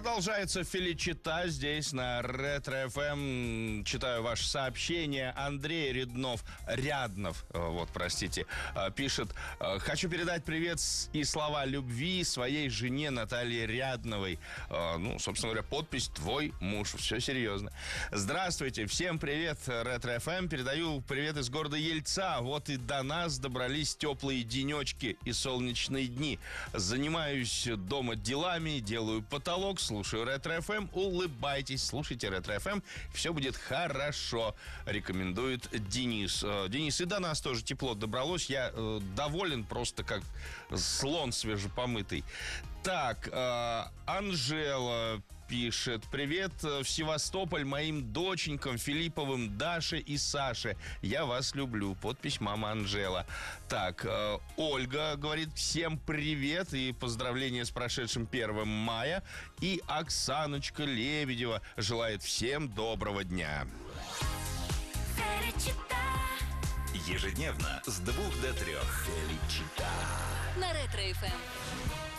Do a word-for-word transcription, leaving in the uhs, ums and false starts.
Продолжается Феличита здесь на Ретро-эф эм. Читаю ваше сообщение. Андрей Ряднов, Ряднов, вот, простите, пишет: хочу передать привет и слова любви своей жене Наталье Рядновой. Ну, собственно говоря, подпись «Твой муж». Все серьезно. Здравствуйте, всем привет, Ретро-эф эм. Передаю привет из города Ельца. Вот и до нас добрались теплые денечки и солнечные дни. Занимаюсь дома делами, делаю потолок, слушаю Ретро-эф эм. Улыбайтесь, слушайте Ретро-эф эм. Все будет хорошо, рекомендует Денис. Денис, и до нас тоже тепло добралось. Я э, доволен просто как слон свежепомытый. Так, э, Анжела пишет: привет в Севастополь моим доченькам Филипповым, Даше и Саше. Я вас люблю. Подпись мама Анжела. Так, э, Ольга говорит: всем привет и поздравления с прошедшим первым мая. И Оксаночка Лебедева желает всем доброго дня. Ежедневно с двух до трех. На Ретро-эф эм.